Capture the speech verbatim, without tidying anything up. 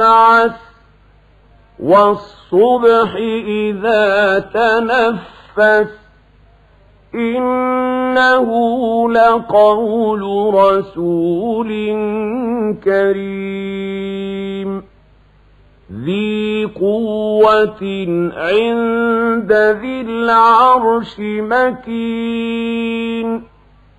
عسعس والصبح إذا تنفس إنه لقول رسول كريم ذي قوة عند ذي العرش مكين